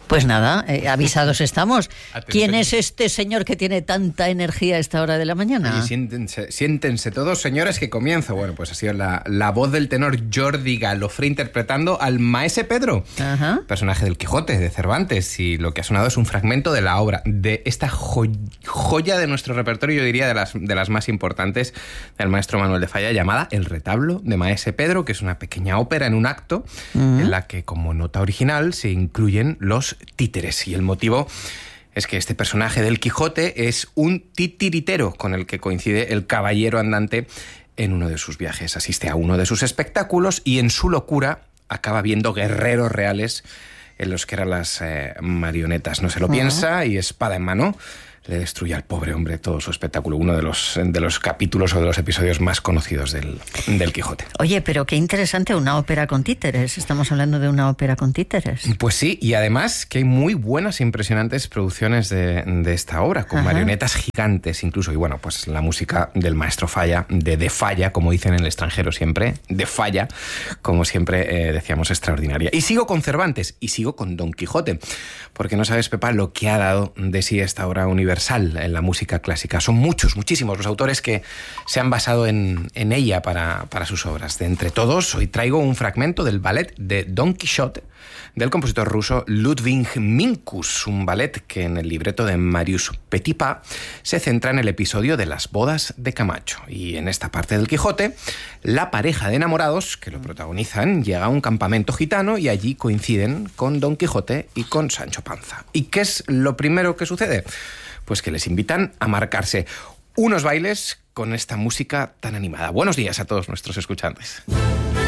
Pues nada, avisados estamos. ¿Quién es este señor que tiene tanta energía a esta hora de la mañana? Oye, siéntense todos, señores, que comienzo. Bueno, pues ha sido la voz del tenor Jordi Galofré interpretando al Maese Pedro, personaje del Quijote de Cervantes, y lo que ha sonado es un fragmento de la obra, de esta joya de nuestro repertorio, yo diría de las más importantes del maestro Manuel de Falla, llamada El retablo de Maese Pedro, que es una pequeña ópera en un acto en la que, como nota original, se incluyen los títeres, y el motivo es que este personaje del Quijote es un titiritero con el que coincide el caballero andante en uno de sus viajes. Asiste a uno de sus espectáculos y en su locura acaba viendo guerreros reales en los que eran las marionetas. No se lo piensa y, espada en mano, le destruye al pobre hombre todo su espectáculo. Uno de los capítulos o de los episodios más conocidos del Quijote. Oye, pero qué interesante, una ópera con títeres. Estamos hablando de una ópera con títeres. Pues sí, y además que hay muy buenas e impresionantes producciones de esta obra, con marionetas gigantes incluso. Y bueno, pues la música del maestro Falla, de Falla, como dicen en el extranjero siempre, de Falla, como siempre decíamos, extraordinaria. Y sigo con Cervantes, y sigo con Don Quijote, porque no sabes, Pepa, lo que ha dado de sí esta obra universal en la música clásica. Son muchísimos los autores que se han basado en ella para sus obras. De entre todos, hoy traigo un fragmento del ballet de Don Quijote del compositor ruso Ludwig Minkus, un ballet que en el libreto de Marius Petipa se centra en el episodio de las bodas de Camacho. Y en esta parte del Quijote, la pareja de enamorados que lo protagonizan llega a un campamento gitano y allí coinciden con Don Quijote y con Sancho Panza. ¿Y qué es lo primero que sucede? Pues que les invitan a marcarse unos bailes con esta música tan animada. Buenos días a todos nuestros escuchantes.